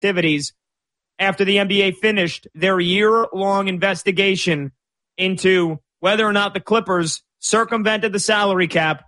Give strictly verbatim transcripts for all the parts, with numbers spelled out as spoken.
activities after the N B A finished their year-long investigation into whether or not the Clippers circumvented the salary cap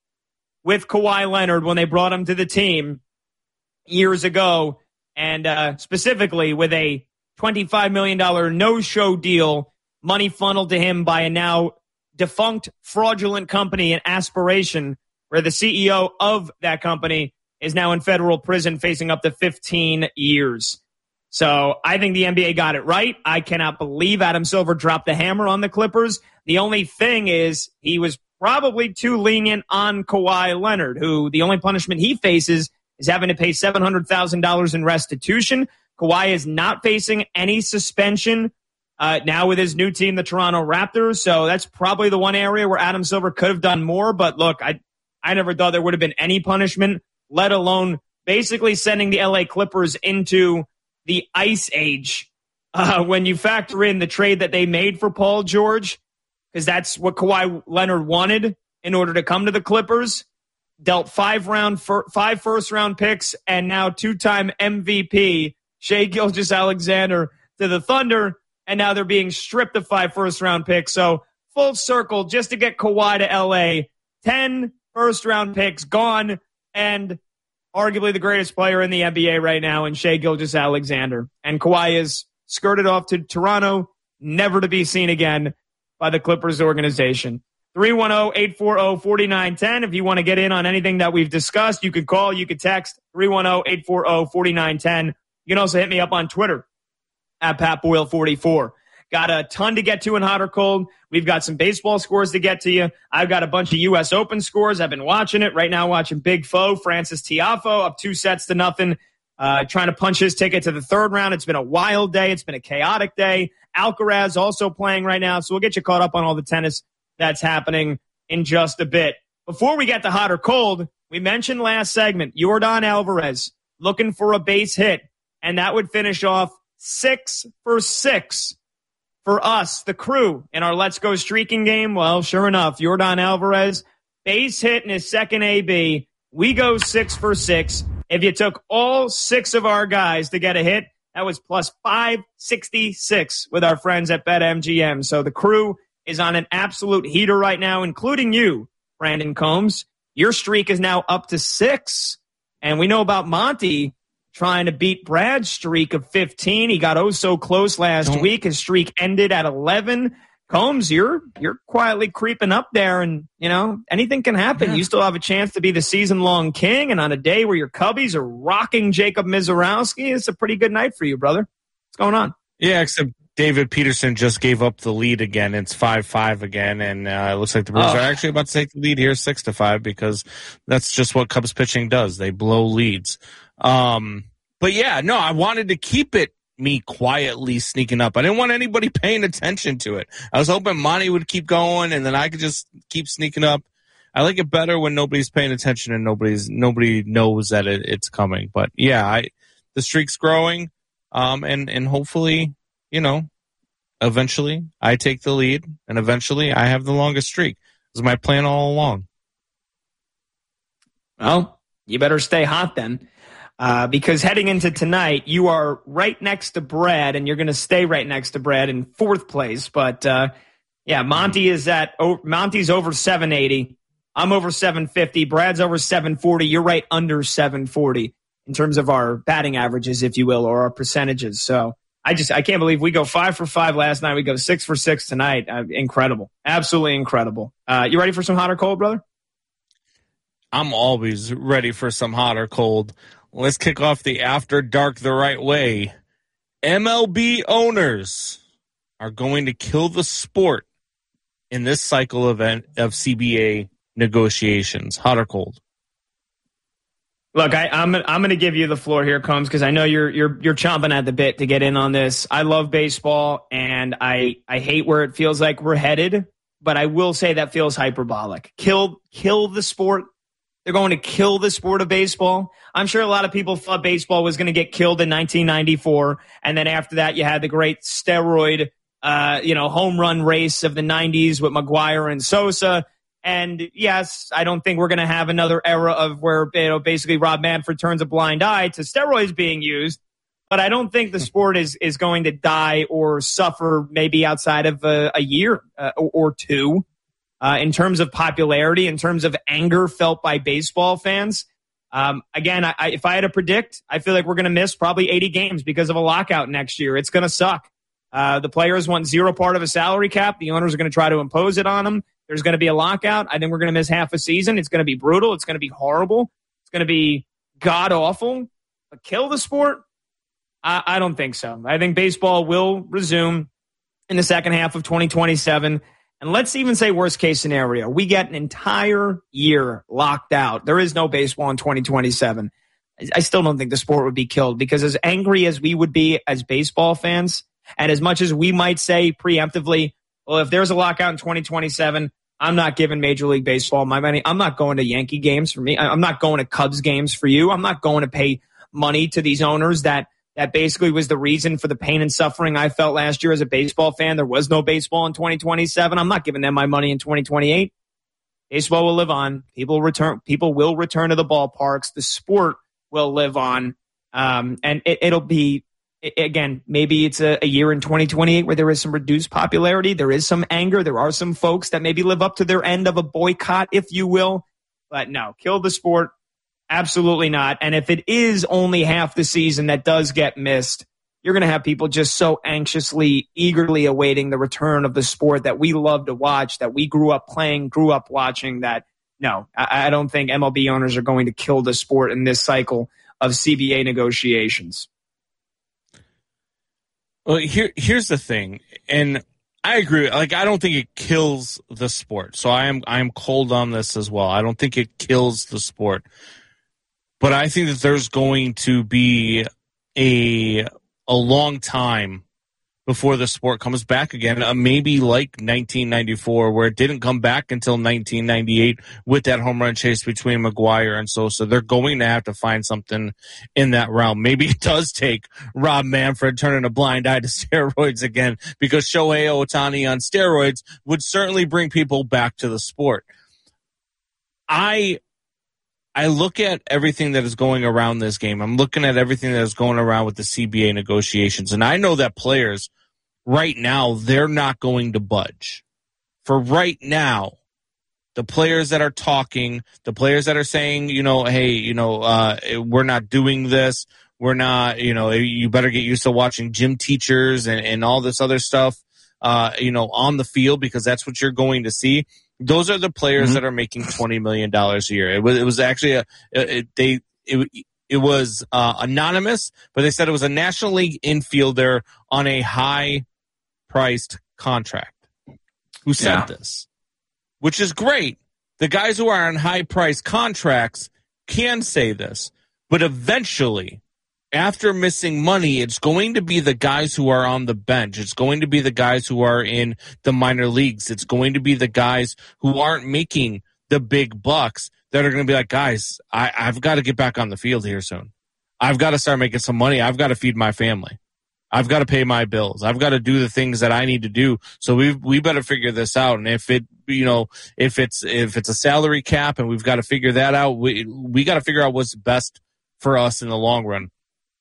with Kawhi Leonard when they brought him to the team years ago, and uh, specifically with a twenty-five million dollars no-show deal, money funneled to him by a now defunct fraudulent company in Aspiration, where the C E O of that company is now in federal prison facing up to fifteen years. So I think the N B A got it right. I cannot believe Adam Silver dropped the hammer on the Clippers. The only thing is he was probably too lenient on Kawhi Leonard, who the only punishment he faces is having to pay seven hundred thousand dollars in restitution. Kawhi is not facing any suspension uh, now with his new team, the Toronto Raptors. So that's probably the one area where Adam Silver could have done more. But look, I I never thought there would have been any punishment, let alone basically sending the L A Clippers into the ice age uh, when you factor in the trade that they made for Paul George, because that's what Kawhi Leonard wanted in order to come to the Clippers. Dealt five round, fir- five first round picks, and now two-time M V P Shai Gilgeous-Alexander to the Thunder, and now they're being stripped of five first round picks. So full circle just to get Kawhi to L A. Ten first round picks gone, and arguably the greatest player in the N B A right now in Shai Gilgeous-Alexander. And Kawhi is skirted off to Toronto, never to be seen again by the Clippers organization. three one zero, eight four zero, four nine one zero. If you want to get in on anything that we've discussed, you could call, you could text three one zero, eight four zero, four nine one zero. You can also hit me up on Twitter at Pat Boyle forty-four. Got a ton to get to in hot or cold. We've got some baseball scores to get to you. I've got a bunch of U S Open scores. I've been watching it right now, watching Big Foe, Francis Tiafoe, up two sets to nothing, uh, trying to punch his ticket to the third round. It's been a wild day. It's been a chaotic day. Alcaraz also playing right now. So we'll get you caught up on all the tennis that's happening in just a bit. Before we get to hot or cold, we mentioned last segment, Yordan Alvarez looking for a base hit, and that would finish off six for six for us, the crew, in our Let's Go Streaking game. Well, sure enough, Yordan Alvarez, base hit in his second A B. We go six for six. If you took all six of our guys to get a hit, that was plus five sixty-six with our friends at BetMGM. So the crew is on an absolute heater right now, including you, Brandon Combs. Your streak is now up to six. And we know about Monty trying to beat Brad's streak of fifteen. He got oh so close last Don't. week. His streak ended at eleven. Combs, you're you're quietly creeping up there, and, you know, anything can happen. Yeah. You still have a chance to be the season-long king, and on a day where your Cubbies are rocking Jacob Mizorowski, it's a pretty good night for you, brother. What's going on? Yeah, except David Peterson just gave up the lead again. It's five five again, and uh, it looks like the Brewers oh. are actually about to take the lead here six to five because that's just what Cubs pitching does. They blow leads. Um, but, yeah, no, I wanted to keep it me quietly sneaking up. I didn't want anybody paying attention to it. I was hoping Monty would keep going, and then I could just keep sneaking up. I like it better when nobody's paying attention and nobody's nobody knows that it, it's coming. But, yeah, I the streak's growing, um, and, and hopefully, you know, eventually I take the lead, and eventually I have the longest streak. This was my plan all along. Well, you better stay hot then. Uh, because heading into tonight, you are right next to Brad, and you're going to stay right next to Brad in fourth place. But, uh, yeah, Monty is at oh, Monty's over seven eighty. I'm over seven fifty. Brad's over seven forty. You're right under seven forty in terms of our batting averages, if you will, or our percentages. So I just I can't believe we go five for five last night. We go six for six tonight. Uh, incredible. Absolutely incredible. Uh, you ready for some hot or cold, brother? I'm always ready for some hot or cold. Let's kick off the After Dark the right way. M L B owners are going to kill the sport in this cycle of, of C B A negotiations. Hot or cold? Look, I, I'm I'm going to give you the floor here, Combs, because I know you're you're you're chomping at the bit to get in on this. I love baseball, and I I hate where it feels like we're headed, but I will say that feels hyperbolic. Kill kill the sport. They're going to kill the sport of baseball. I'm sure a lot of people thought baseball was going to get killed in nineteen ninety-four. And then after that, you had the great steroid, uh, you know, home run race of the nineties with McGwire and Sosa. And yes, I don't think we're going to have another era of where, you know, basically Rob Manfred turns a blind eye to steroids being used. But I don't think the sport is is going to die or suffer maybe outside of a, a year uh, or, or two uh, in terms of popularity, in terms of anger felt by baseball fans. Um, again, I, I, if I had to predict, I feel like we're going to miss probably eighty games because of a lockout next year. It's going to suck. Uh, the players want zero part of a salary cap. The owners are going to try to impose it on them. There's going to be a lockout. I think we're going to miss half a season. It's going to be brutal. It's going to be horrible. It's going to be god awful. But kill the sport? I, I don't think so. I think baseball will resume in the second half of twenty twenty-seven. And let's even say worst case scenario. We get an entire year locked out. There is no baseball in twenty twenty-seven. I still don't think the sport would be killed because as angry as we would be as baseball fans, and as much as we might say preemptively, well, if there's a lockout in twenty twenty-seven, I'm not giving Major League Baseball my money. I'm not going to Yankee games for me. I'm not going to Cubs games for you. I'm not going to pay money to these owners that That basically was the reason for the pain and suffering I felt last year as a baseball fan. There was no baseball in twenty twenty-seven. I'm not giving them my money in twenty twenty-eight. Baseball will live on. People return. People will return to the ballparks. The sport will live on. Um, and it, it'll be, again, maybe it's a, a year in twenty twenty-eight where there is some reduced popularity. There is some anger. There are some folks that maybe live up to their end of a boycott, if you will. But no, kill the sport. Absolutely not. And if it is only half the season that does get missed, you're going to have people just so anxiously, eagerly awaiting the return of the sport that we love to watch, that we grew up playing, grew up watching, that no, I, I don't think M L B owners are going to kill the sport in this cycle of C B A negotiations. Well, here, here's the thing. And I agree. Like, I don't think it kills the sport. So I am, I am cold on this as well. I don't think it kills the sport. But I think that there's going to be a a long time before the sport comes back again, uh, maybe like nineteen ninety-four, where it didn't come back until nineteen ninety-eight with that home run chase between McGwire and Sosa. They're going to have to find something in that realm. Maybe it does take Rob Manfred turning a blind eye to steroids again, because Shohei Ohtani on steroids would certainly bring people back to the sport. I... I look at everything that is going around this game. I'm looking at everything that is going around with the C B A negotiations. And I know that players right now, they're not going to budge. For right now, the players that are talking, the players that are saying, you know, hey, you know, uh, we're not doing this. We're not, you know, you better get used to watching gym teachers and, and all this other stuff, uh, you know, on the field, because that's what you're going to see. Those are the players mm-hmm. that are making twenty million dollars a year. It was, it was actually a, it, they, it, it was uh, anonymous, but they said it was a National League infielder on a high priced contract who said yeah. this, which is great. The guys who are on high priced contracts can say this, but eventually, after missing money, it's going to be the guys who are on the bench. It's going to be the guys who are in the minor leagues. It's going to be the guys who aren't making the big bucks that are going to be like, guys, I, I've got to get back on the field here soon. I've got to start making some money. I've got to feed my family. I've got to pay my bills. I've got to do the things that I need to do. So we we better figure this out. And if it, you know, if it's if it's a salary cap and we've got to figure that out, we we got to figure out what's best for us in the long run.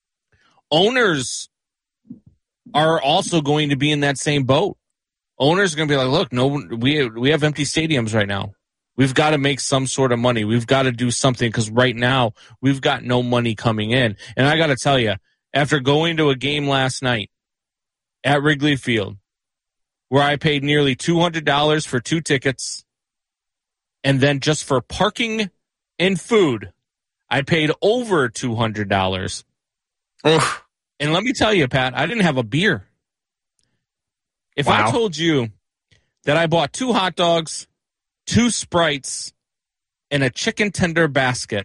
Owners are also going to be in that same boat. Owners are going to be like, look, no, we we have empty stadiums right now. We've got to make some sort of money. We've got to do something, because right now we've got no money coming in. And I got to tell you, after going to a game last night at Wrigley Field, where I paid nearly two hundred dollars for two tickets, and then just for parking and food, I paid over two hundred dollars. Ugh. And let me tell you, Pat, I didn't have a beer. If wow. I told you that I bought two hot dogs, two Sprites, and a chicken tender basket,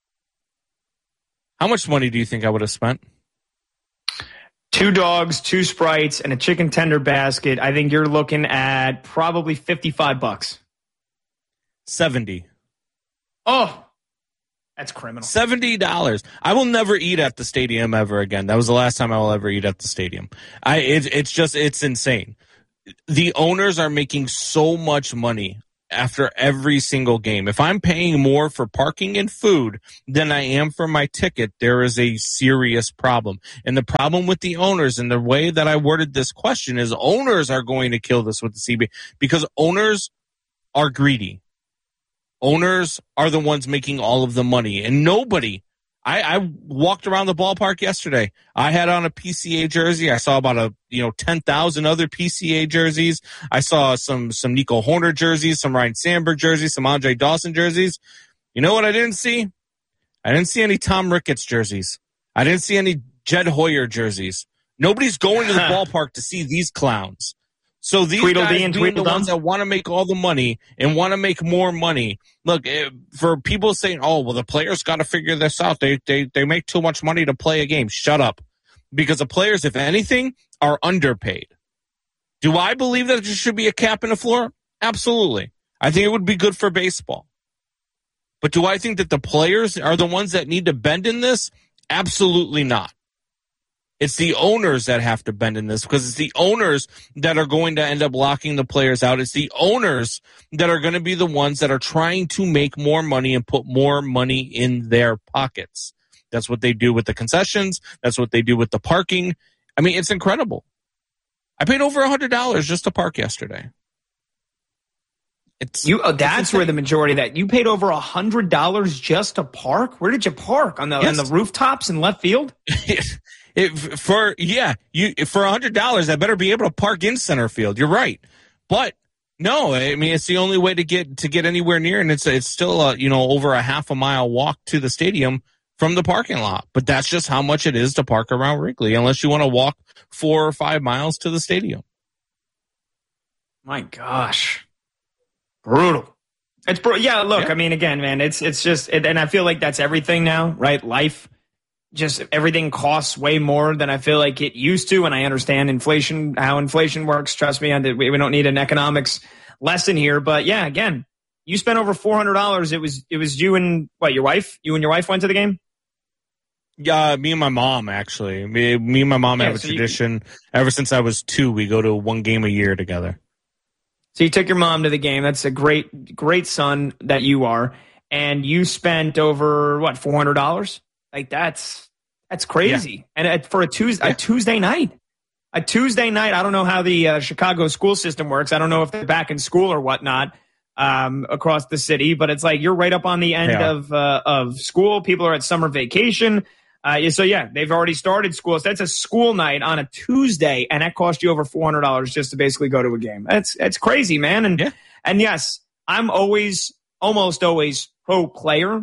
how much money do you think I would have spent? Two dogs, two Sprites, and a chicken tender basket. I think you're looking at probably fifty-five bucks. seventy. Oh, that's criminal. seventy dollars. I will never eat at the stadium ever again. That was the last time I will ever eat at the stadium. I it, it's just, it's insane. The owners are making so much money after every single game. If I'm paying more for parking and food than I am for my ticket, there is a serious problem. And the problem with the owners, and the way that I worded this question, is owners are going to kill this with the C B A because owners are greedy. Owners are the ones making all of the money, and nobody. I, I walked around the ballpark yesterday. I had on a P C A jersey. I saw about a you know ten thousand other P C A jerseys. I saw some some Nico Horner jerseys, some Ryan Sandberg jerseys, some Andre Dawson jerseys. You know what I didn't see? I didn't see any Tom Ricketts jerseys. I didn't see any Jed Hoyer jerseys. Nobody's going to the ballpark to see these clowns. So these Tweedledee guys being the ones that want to make all the money and want to make more money. Look, for people saying, oh, well, the players got to figure this out. They, they, they make too much money to play a game. Shut up. Because the players, if anything, are underpaid. Do I believe that there should be a cap in the floor? Absolutely. I think it would be good for baseball. But do I think that the players are the ones that need to bend in this? Absolutely not. It's the owners that have to bend in this because it's the owners that are going to end up locking the players out. It's the owners that are going to be the ones that are trying to make more money and put more money in their pockets. That's what they do with the concessions. That's what they do with the parking. I mean, it's incredible. I paid over one hundred dollars just to park yesterday. It's you. Oh, that's where the majority of that. You paid over one hundred dollars just to park? Where did you park? On the, yes. on the rooftops in left field? It, for yeah, you for a hundred dollars, I better be able to park in center field. You're right, but no, I mean it's the only way to get to get anywhere near, and it's it's still a, you know over a half a mile walk to the stadium from the parking lot. But that's just how much it is to park around Wrigley, unless you want to walk four or five miles to the stadium. My gosh, brutal. It's br- yeah. Look, yeah. I mean, again, man, it's it's just, it, and I feel like that's everything now, right? Life. Just everything costs way more than I feel like it used to. And I understand inflation, how inflation works. Trust me, we don't need an economics lesson here. But yeah, again, you spent over four hundred dollars. It was, it was you and what, your wife? You and your wife went to the game? Yeah, me and my mom, actually. Me, me and my mom yeah, have a so tradition. You, ever since I was two, we go to one game a year together. So you took your mom to the game. That's a great, great son that you are. And you spent over, what, four hundred dollars? Like that's that's crazy, yeah. and for a Tuesday yeah. a Tuesday night, a Tuesday night. I don't know how the uh, Chicago school system works. I don't know if they're back in school or whatnot um, across the city. But it's like you're right up on the end yeah. of uh, of school. People are at summer vacation, uh, so yeah, they've already started school. So that's a school night on a Tuesday, and that cost you over four hundred dollars just to basically go to a game. That's that's crazy, man. And yeah. and yes, I'm always, almost always pro player.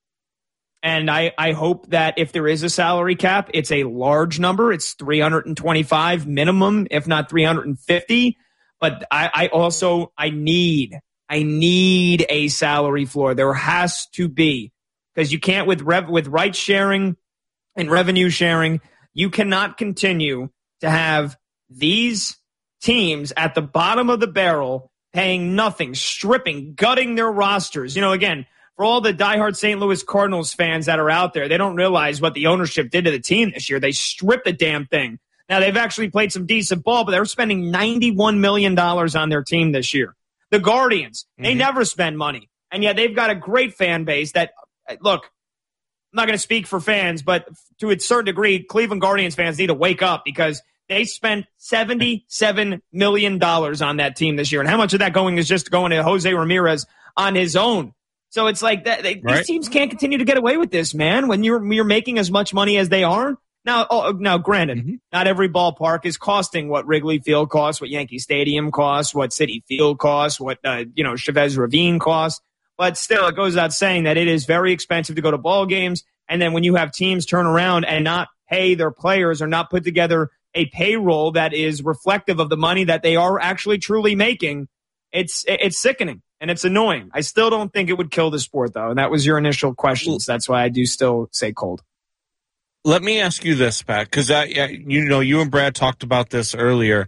And I, I hope that if there is a salary cap, it's a large number. It's three hundred twenty-five minimum, if not three hundred fifty. But I, I also, I need, I need a salary floor. There has to be, because you can't with rev, with right sharing and revenue sharing, you cannot continue to have these teams at the bottom of the barrel paying nothing, stripping, gutting their rosters. You know, again, for all the diehard Saint Louis Cardinals fans that are out there, they don't realize what the ownership did to the team this year. They stripped the damn thing. Now, they've actually played some decent ball, but they're spending ninety-one million dollars on their team this year. The Guardians, mm-hmm. they never spend money. And yet they've got a great fan base that, look, I'm not going to speak for fans, but to a certain degree, Cleveland Guardians fans need to wake up because they spent seventy-seven million dollars on that team this year. And how much of that going is just going to Jose Ramirez on his own? So it's like that. They, right. These teams can't continue to get away with this, man. When you're you're making as much money as they are now. Oh, now, granted, mm-hmm. not every ballpark is costing what Wrigley Field costs, what Yankee Stadium costs, what Citi Field costs, what uh, you know Chavez Ravine costs. But still, it goes without saying that it is very expensive to go to ball games. And then when you have teams turn around and not pay their players or not put together a payroll that is reflective of the money that they are actually truly making, it's it's sickening. And it's annoying. I still don't think it would kill the sport, though. And that was your initial question. So that's why I do still say cold. Let me ask you this, Pat, because you know you and Brad talked about this earlier.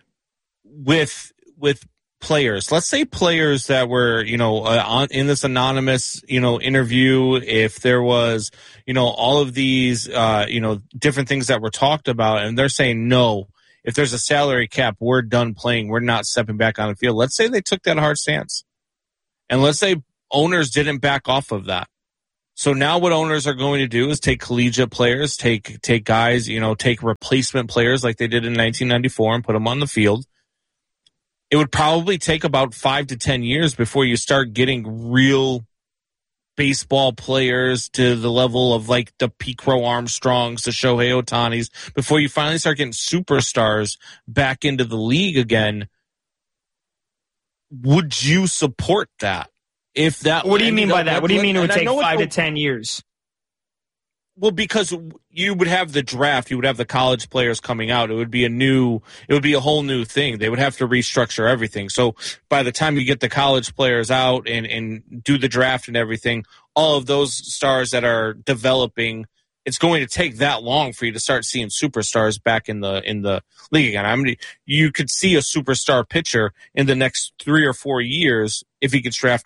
With with players, let's say players that were you know uh, on, in this anonymous you know interview. If there was you know all of these uh, you know different things that were talked about, and they're saying no. If there's a salary cap, we're done playing. We're not stepping back on the field. Let's say they took that hard stance. And let's say owners didn't back off of that. So now what owners are going to do is take collegiate players, take take guys, you know, take replacement players like they did in nineteen ninety-four and put them on the field. It would probably take about five to ten years before you start getting real baseball players to the level of like the Pete Crow Armstrongs, the Shohei Ohtanis, before you finally start getting superstars back into the league again. Would you support that? If that, what do you mean by that? What do you mean it would take five to the, ten years? Well, because you would have the draft, you would have the college players coming out. It would be a new, it would be a whole new thing. They would have to restructure everything. So by the time you get the college players out and, and do the draft and everything, all of those stars that are developing, it's going to take that long for you to start seeing superstars back in the in the league again. I mean, you could see a superstar pitcher in the next three or four years if he gets drafted